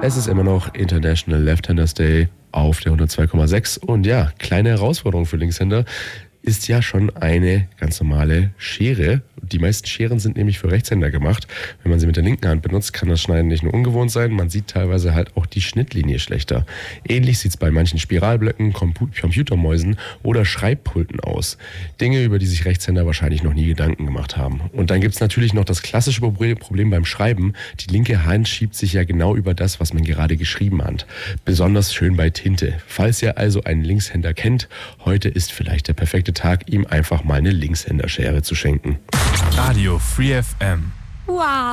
Es ist immer noch International Left-Handers Day auf der 102,6 und ja, kleine Herausforderung für Linkshänder ist ja schon eine ganz normale Schere. Die meisten Scheren sind nämlich für Rechtshänder gemacht. Wenn man sie mit der linken Hand benutzt, kann das Schneiden nicht nur ungewohnt sein, man sieht teilweise halt auch die Schnittlinie schlechter. Ähnlich sieht es bei manchen Spiralblöcken, Computermäusen oder Schreibpulten aus. Dinge, über die sich Rechtshänder wahrscheinlich noch nie Gedanken gemacht haben. Und dann gibt es natürlich noch das klassische Problem beim Schreiben. Die linke Hand schiebt sich ja genau über das, was man gerade geschrieben hat. Besonders schön bei Tinte. Falls ihr also einen Linkshänder kennt, heute ist vielleicht der perfekte Tag, ihm einfach mal eine Linkshänderschere zu schenken. Radio Free FM. Wow.